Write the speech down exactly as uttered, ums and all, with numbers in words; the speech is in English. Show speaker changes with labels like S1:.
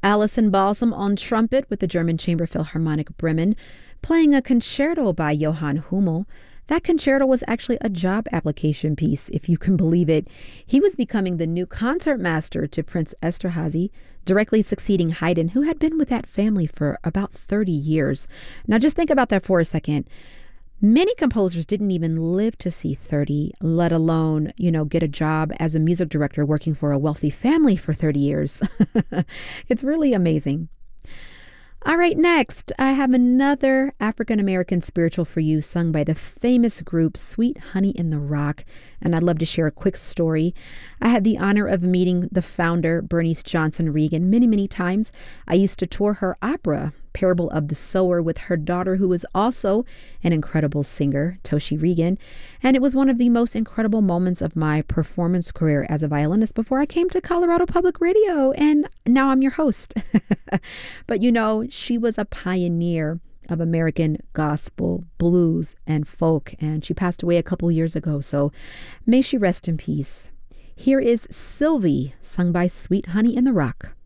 S1: Alison Balsam on trumpet with the German Chamber Philharmonic Bremen, playing a concerto by Johann Hummel. That concerto was actually a job application piece, if you can believe it. He was becoming the new concertmaster to Prince Esterhazy, directly succeeding Haydn, who had been with that family for about thirty years. Now just think about that for a second. Many composers didn't even live to see thirty, let alone, you know, get a job as a music director working for a wealthy family for thirty years. It's really amazing. All right, next, I have another African-American spiritual for you sung by the famous group Sweet Honey in the Rock, and I'd love to share a quick story. I had the honor of meeting the founder, Bernice Johnson Reagan, many, many times. I used to tour her opera, Parable of the Sower, with her daughter, who was also an incredible singer, Toshi Reagan, and it was one of the most incredible moments of my performance career as a violinist before I came to Colorado Public Radio, and now I'm your host. But you know, she was a pioneer of American gospel, blues, and folk, and she passed away a couple years ago, so may she rest in peace. Here is Sylvie, sung by Sweet Honey in the Rock.